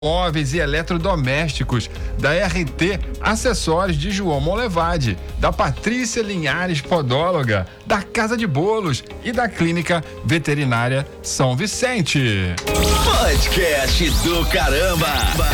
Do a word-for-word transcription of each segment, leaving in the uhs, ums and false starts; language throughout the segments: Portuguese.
Móveis e eletrodomésticos, da R T Acessórios de João Molevade, da Patrícia Linhares Podóloga, da Casa de Bolos e da Clínica Veterinária São Vicente. Podcast do caramba!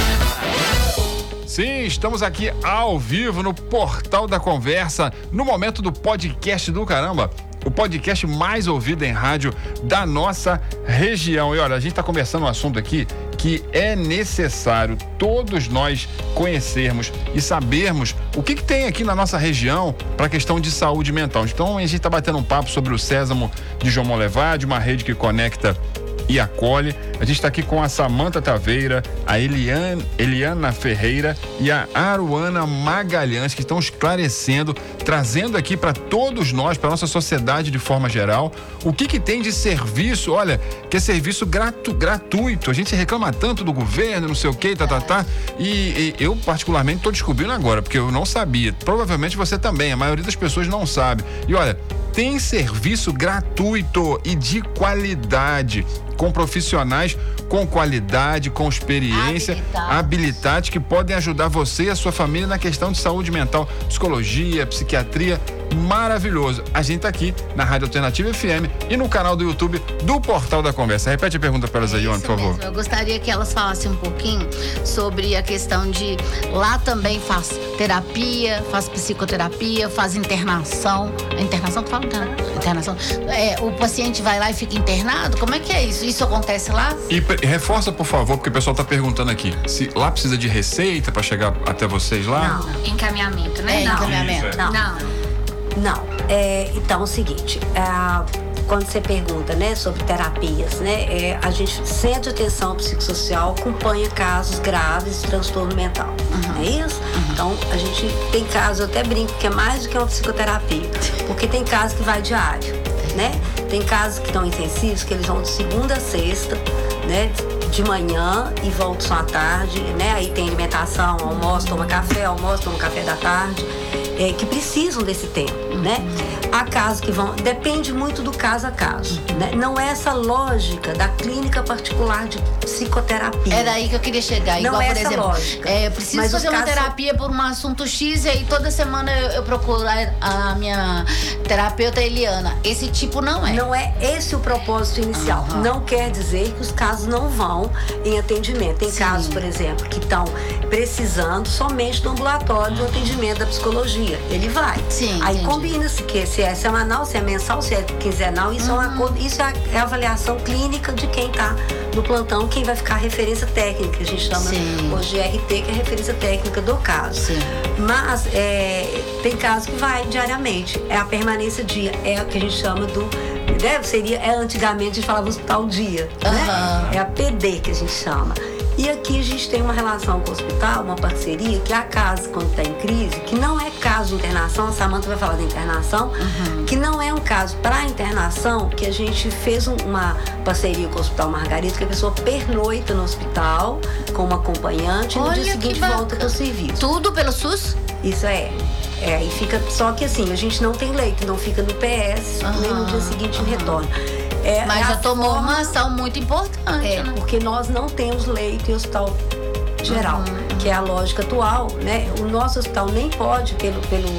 Sim, estamos aqui ao vivo no Portal da Conversa, no momento do Podcast do Caramba, o podcast mais ouvido em rádio da nossa região. E olha, a gente está conversando um assunto aqui que é necessário todos nós conhecermos e sabermos o que, que tem aqui na nossa região para a questão de saúde mental. Então a gente está batendo um papo sobre o Sésamo de João Molevade, uma rede que conecta e acolhe. A gente está aqui com a Samanta Taveira, a Eliane, Eliana Ferreira e a Aruana Magalhães, que estão esclarecendo, trazendo aqui para todos nós, para nossa sociedade de forma geral, o que que tem de serviço, olha, que é serviço gratu, gratuito. A gente reclama tanto do governo, não sei o que, tá, tá, tá. E, e eu, particularmente, estou descobrindo agora, porque eu não sabia. Provavelmente você também, a maioria das pessoas não sabe. E olha, tem serviço gratuito e de qualidade, com profissionais com qualidade, com experiência, habilitados. habilitados que podem ajudar você e a sua família na questão de saúde mental, psicologia, psiquiatria. Maravilhoso. A gente tá aqui na Rádio Alternativa F M e no canal do YouTube do Portal da Conversa. Repete a pergunta para elas aí, Ione, por favor. Mesmo. Eu gostaria que elas falassem um pouquinho sobre a questão de lá também faz terapia, faz psicoterapia, faz internação. A internação, tu fala internação? É, o paciente vai lá e fica internado? Como é que é isso? Isso acontece lá? E reforça, por favor, porque o pessoal tá perguntando aqui. Se lá precisa de receita para chegar até vocês lá? Não, encaminhamento, né? É, não. encaminhamento. Isso, é. Não. Não. Não, é, então é o seguinte, é, quando você pergunta, né, sobre terapias, né, é, a gente, Centro de Atenção Psicossocial acompanha casos graves de transtorno mental, uhum. não é isso? Uhum. Então, a gente tem casos, eu até brinco que é mais do que uma psicoterapia, porque tem casos que vai diário, né? Tem casos que estão intensivos, que eles vão de segunda a sexta, né, de manhã e voltam só à tarde, né? Aí tem alimentação, almoço, toma café, almoço, toma café da tarde. É, que precisam desse tempo, uhum. né? Há casos que vão... Depende muito do caso a caso, uhum. né? Não é essa lógica da clínica particular de psicoterapia. Era aí que eu queria chegar. Não Igual, é por essa exemplo, lógica. É, preciso Mas fazer uma casos... terapia por um assunto X e aí toda semana eu, eu procuro a, a minha terapeuta Eliana. Esse tipo não é. Não é esse o propósito inicial. Uhum. Não quer dizer que os casos não vão em atendimento. Tem Sim. casos, por exemplo, que estão precisando somente do ambulatório do atendimento da psicologia. Ele vai. Sim, aí entendi. combina-se que se é semanal, se é mensal, se é quinzenal, isso, uhum. é, uma, isso é a avaliação clínica de quem está no plantão, quem vai ficar a referência técnica, a gente chama Sim. hoje de R T, que é a referência técnica do caso. Sim. Mas é, tem casos que vai diariamente, é a permanência dia, é o que a gente chama do, né, seria, é, antigamente a gente falava hospital dia, uhum. né? É a P D que a gente chama. E aqui a gente tem uma relação com o hospital, uma parceria, que há casos quando está em crise, que não é caso de internação, a Samanta vai falar da internação, uhum. que não é um caso para internação, que a gente fez um, uma parceria com o Hospital Margarida, que a pessoa pernoita no hospital com uma acompanhante e no Olha dia seguinte volta para o serviço. Tudo pelo SUS? Isso é. É, e fica, só que assim, a gente não tem leito, não fica no P S, uhum. nem no dia seguinte uhum. retorna. É, Mas é já tomou forma, uma ação muito importante, É, né? porque nós não temos leito em hospital geral, uhum. que é a lógica atual, né? O nosso hospital nem pode, pelo, pelo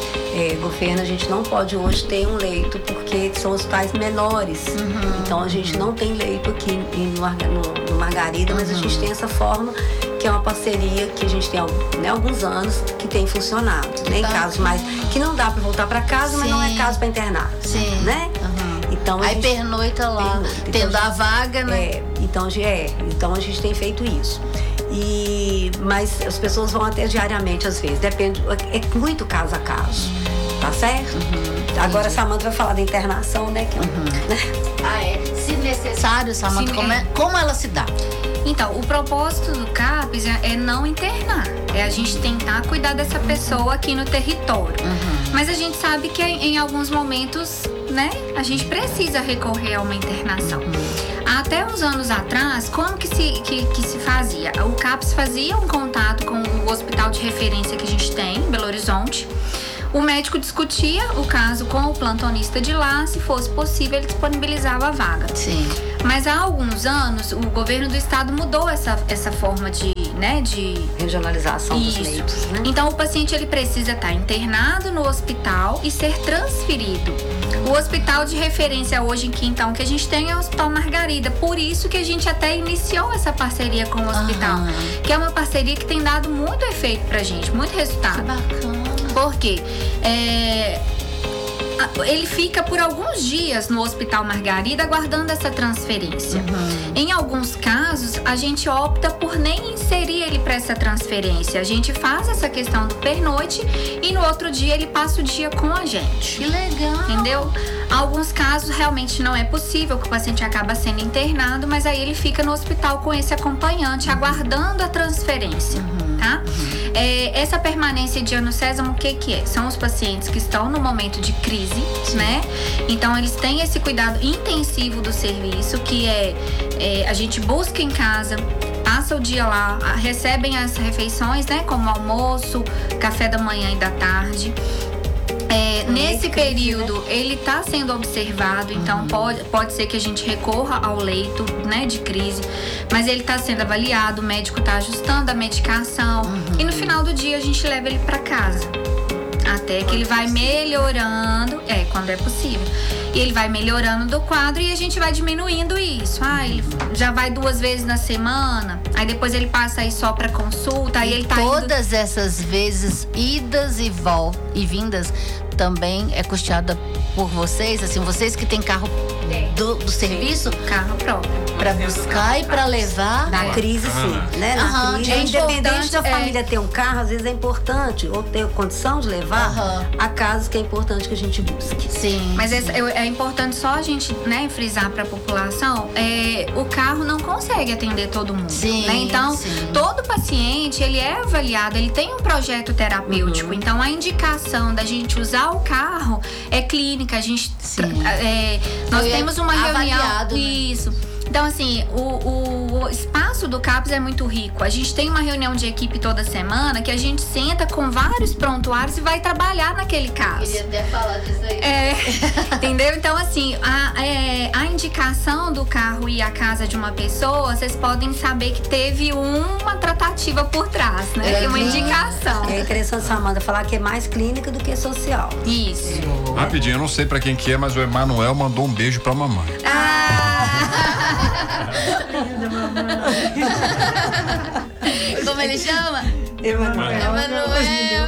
é, governo, a gente não pode hoje ter um leito, porque são hospitais menores. Uhum. Então a gente não tem leito aqui no, no, no Margarida, uhum. mas a gente tem essa forma, que é uma parceria que a gente tem, né, alguns anos, que tem funcionado, né? Em Tá. casos mais que não dá para voltar para casa, Sim. mas não é caso para internar, Sim. né? Uhum. Então, a Aí gente pernoita lá, pernoita. Então, tendo a a gente, vaga, né? É, então, é, então a gente tem feito isso. E, mas as pessoas vão até diariamente às vezes, depende, é muito caso a caso, tá certo? Uhum. Agora a Samanta vai falar da internação, né? Que, uhum. né? Ah, é? Se necessário, Samanta, Se, como, é, como ela se dá? Então, o propósito do CAPS é, é não internar. É a gente tentar cuidar dessa pessoa aqui no território. Uhum. Mas a gente sabe que em alguns momentos, né, a gente precisa recorrer a uma internação. Uhum. Até uns anos atrás, como que se, que, que se fazia? O CAPS fazia um contato com o hospital de referência que a gente tem em Belo Horizonte. o médico discutia o caso com o plantonista de lá, se fosse possível ele disponibilizava a vaga. Sim. Mas há alguns anos o governo do estado mudou essa, essa forma de, né, de regionalização Isso. dos leitos, né? Então o paciente ele precisa estar internado no hospital e ser transferido. O hospital de referência hoje em Quintão que a gente tem é o Hospital Margarida. Por isso que a gente até iniciou essa parceria com o hospital, Aham. que é uma parceria que tem dado muito efeito pra gente, muito resultado. Que bacana. Por quê? É, ele fica por alguns dias no Hospital Margarida aguardando essa transferência. Uhum. Em alguns casos, a gente opta por nem inserir ele para essa transferência. A gente faz essa questão do pernoite e no outro dia ele passa o dia com a gente. Que legal. Entendeu? Alguns casos realmente não é possível, que o paciente acaba sendo internado, mas aí ele fica no hospital com esse acompanhante, aguardando a transferência, tá? É, essa permanência de ano sésamo, o que que é? São os pacientes que estão no momento de crise, né? Então, eles têm esse cuidado intensivo do serviço, que é, é a gente busca em casa, passa o dia lá, recebem as refeições, né? Como almoço, café da manhã e da tarde. É, nesse período, ele está sendo observado, então uhum. pode, pode ser que a gente recorra ao leito, né, de crise, mas ele está sendo avaliado, o médico está ajustando a medicação uhum. e no final do dia a gente leva ele para casa. Até que ele vai melhorando, é, quando é possível. E ele vai melhorando do quadro e a gente vai diminuindo isso. Ah, ele já vai duas vezes na semana, aí depois ele passa aí só pra consulta, aí ele tá Todas indo... essas vezes, idas e vol e vindas, também é custeada por vocês? Assim, vocês que têm carro do, do serviço? Carro próprio. Pra buscar e pra levar? Na crise, sim. Né? Na Aham, crise, é independente da é. família ter um carro, às vezes é importante, ou ter condição de levar, Aham. a casos que é importante que a gente busque. Sim. Mas é, é importante só a gente, né, frisar para a população, é, o carro não consegue atender todo mundo. Sim, né? Então, sim. todo paciente, ele é avaliado, ele tem um projeto terapêutico. Uhum. Então, a indicação da gente usar o carro é clínica. A gente, Sim. é, nós Foi temos uma reunião... avaliado, né? Isso. Então, assim, o, o, o espaço do CAPS é muito rico. A gente tem uma reunião de equipe toda semana que a gente senta com vários prontuários e vai trabalhar naquele caso. Queria até falar disso aí. É, entendeu? Então, assim, a, é, a indicação do carro e a casa de uma pessoa, vocês podem saber que teve uma tratativa por trás, né? É, Que uma sim. indicação. É interessante, Samanta, falar que é mais clínica do que social. Isso. Rapidinho, eu não sei pra quem que é, mas o Emanuel mandou um beijo pra mamãe. Como ele chama? Emanuel. Emanuel.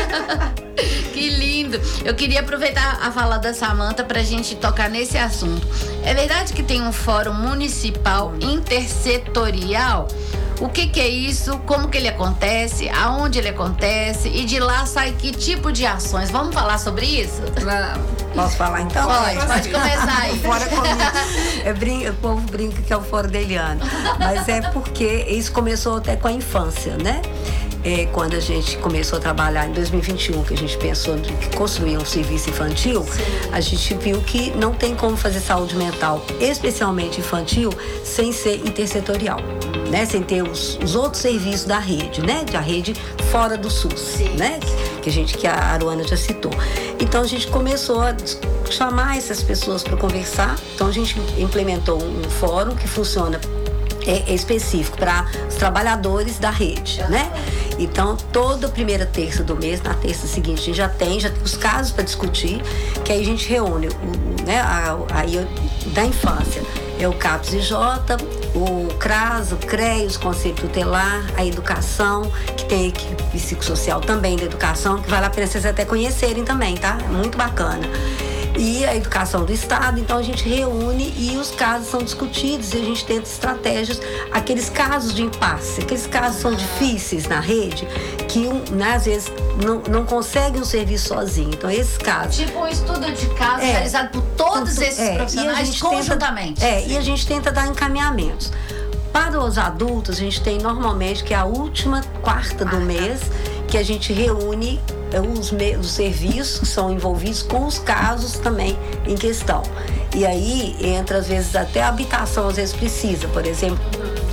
Que lindo. Eu queria aproveitar a fala da Samanta pra gente tocar nesse assunto. É verdade que tem um fórum municipal intersetorial? O que que é isso? Como que ele acontece? Aonde ele acontece? E de lá sai que tipo de ações? Vamos falar sobre isso? Vamos. Posso falar então? Pode, pode começar aí. Fora comigo. É, brin- o povo brinca que é o fora da Eliane. Mas é porque isso começou até com a infância, né? É, quando a gente começou a trabalhar em dois mil e vinte e um, que a gente pensou de construir um serviço infantil, sim, a gente viu que não tem como fazer saúde mental, especialmente infantil, sem ser intersetorial, né? Sem ter os, os outros serviços da rede, né? Da rede fora do SUS, sim, né? Que, que a gente, que a Aruana já citou. Então a gente começou a chamar essas pessoas para conversar. Então a gente implementou um, um fórum que funciona É, é específico para os trabalhadores da rede, né? Então, toda primeira terça do mês, na terça seguinte, a gente já tem, já tem os casos para discutir, que aí a gente reúne, o, né, a, aí da infância, é o CAPS I J, o CRAS, o CREA, os Conselhos Tutelar, a educação, que tem a equipe psicossocial também da educação, que vale a pena vocês até conhecerem também, tá? É muito bacana. E a educação do Estado, então a gente reúne e os casos são discutidos e a gente tenta estratégias, aqueles casos de impasse, aqueles casos são difíceis na rede, que né, às vezes não, não conseguem um serviço sozinho. Então esses casos... Tipo um estudo de caso É. realizado por todos Tanto- esses é, e a profissionais gente conjuntamente. Tenta, é, e a gente tenta dar encaminhamentos. Para os adultos, a gente tem normalmente, que é a última quarta do mês, que a gente reúne os, me- os serviços que são envolvidos com os casos também em questão. E aí entra, às vezes, até a habitação, às vezes precisa. Por exemplo,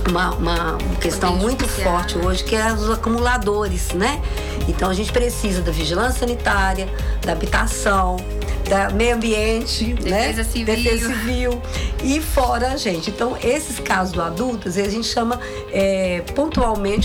uma, uma questão muito forte hoje, que é os acumuladores, né? Então a gente precisa da vigilância sanitária, da habitação, da meio ambiente, defesa né? civil. Defesa civil e fora a gente. Então, esses casos do adulto, às vezes a gente chama é, pontualmente